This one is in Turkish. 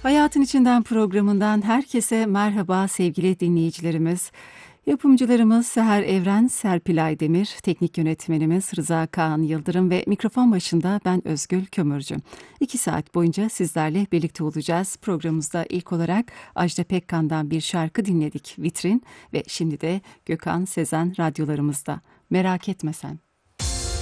Hayatın İçinden programından herkese merhaba sevgili dinleyicilerimiz. Yapımcılarımız Seher Evren, Serpil Aydemir, teknik yönetmenimiz Rıza Kaan Yıldırım ve mikrofon başında ben Özgül Kömürcü. 2 saat boyunca sizlerle birlikte olacağız. Programımızda ilk olarak Ajda Pekkan'dan bir şarkı dinledik, Vitrin, ve şimdi de Gökhan Sezen radyolarımızda. Merak etme sen.